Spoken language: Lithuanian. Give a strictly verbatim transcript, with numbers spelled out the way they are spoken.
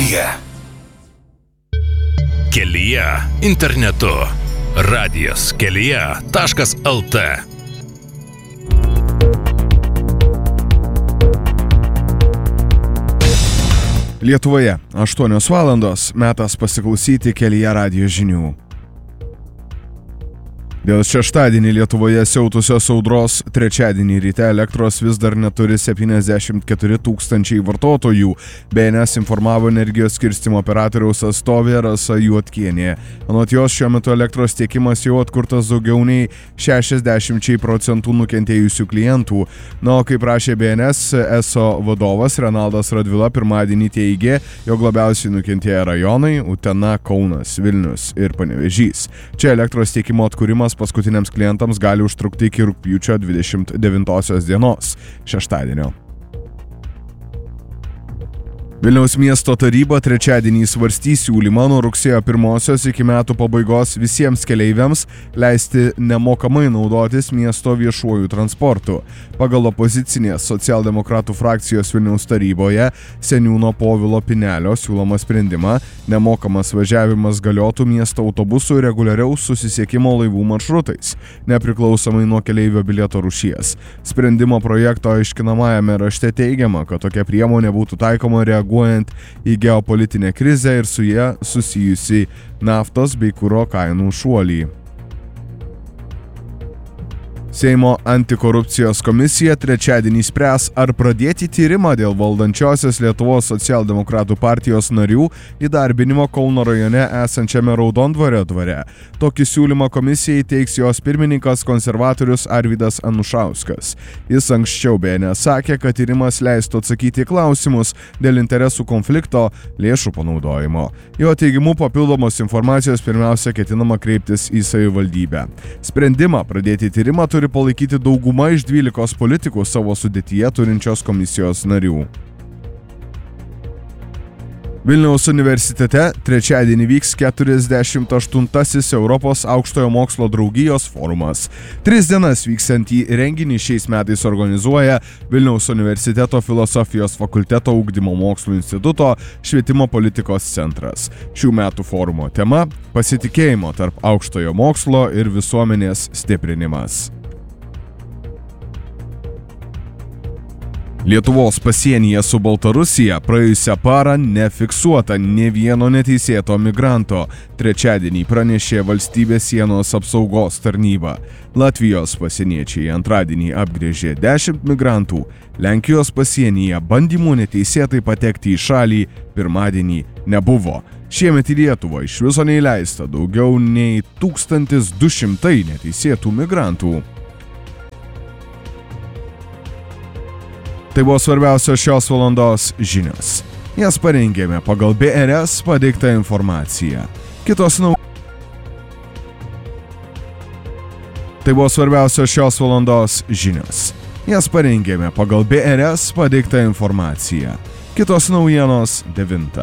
Kelyje. Kelyje internetu. Radijas kelyje taškas lt. Lietuvoje aštuonios valandos, metas pasiklausyti Kelyje radijo žinių. Dėl šeštadienį Lietuvoje siautusios audros trečiadienį ryte elektros vis dar neturi septyniasdešimt keturi tūkstančiai vartotojų. B N S informavo energijos skirstymo operatoriaus atstovė Rasa Juodkienė. Anot jos, šiuo metu elektros tiekimas jau atkurtas daugiau nei šešiasdešimčiai procentų nukentėjusių klientų. Na, o kaip rašė B N S, E S O vadovas Renaldas Radvila pirmadienį teigė, jog labiausiai nukentėję rajonai Utena, Kaunas, Vilnius ir Panevėžys. Čia elektros tiekimo atkūrimas paskutiniams klientams gali užtrukti iki rugpjūčio dvidešimt devintosios dienos, šeštadienio. Vilniaus miesto taryba trečiadienį svarstys siūlymą nuo rugsėjo pirmosios iki metų pabaigos visiems keleiviams leisti nemokamai naudotis miesto viešuoju transportu. Pagal opozicinės socialdemokratų frakcijos Vilniaus taryboje seniūno Povilo Pinelio siūlomą sprendimą nemokamas važiavimas galiotų miesto autobusų reguliariaus susisiekimo laivų maršrutais, nepriklausomai nuo keleivio bilieto rūšies. Sprendimo projekto aiškinamajame rašte teigiama, kad tokia priemonė būtų taikoma reaguojant į geopolitinę krizę ir su ja susijusi naftos bei kuro kainų šuolį. Seimo antikorupcijos komisija trečiadienį spręs, ar pradėti tyrimą dėl valdančiosios Lietuvos socialdemokratų partijos narių įdarbinimo Kauno rajone esančiame Raudondvario dvare. Tokį siūlymą komisijai teiks jos pirmininkas konservatorius Arvydas Anušauskas. Jis anksčiau B N S sakė, kad tyrimas leistų atsakyti klausimus dėl interesų konflikto, lėšų panaudojimo. Jo teigimu, papildomos informacijos pirmiausia ketinama kreiptis į savivaldybę. Sprendimą pradėti tyrimą turi palaikyti dauguma iš dvylikos politikų savo sudėtyje turinčios komisijos narių. Vilniaus universitete trečiadienį vyks keturiasdešimt aštuntasis Europos aukštojo mokslo draugijos forumas. Tris dienas vyksiantį renginį šiais metais organizuoja Vilniaus universiteto filosofijos fakulteto ugdymo mokslų instituto švietimo politikos centras. Šių metų forumo tema – pasitikėjimo tarp aukštojo mokslo ir visuomenės stiprinimas. Lietuvos pasienyje su Baltarusija praėjusią parą nefiksuota nė vieno neteisėto migranto. Trečiadienį pranešė valstybės sienos apsaugos tarnyba. Latvijos pasieniečiai antradienį apgręžė dešimt migrantų. Lenkijos pasienyje bandymų neteisėtai patekti į šalį pirmadienį nebuvo. Šiemet į Lietuvą iš viso neįleista daugiau nei tūkstantis du šimtai neteisėtų migrantų. Tai buvo svarbiausios šios valandos žinios. Jas parengėme pagal B R S pateiktą informaciją. Kitos nau... Tai buvo svarbiausios šios valandos žinios. Jas parengėme pagal B R S pateiktą informaciją. Kitos naujienos devintą.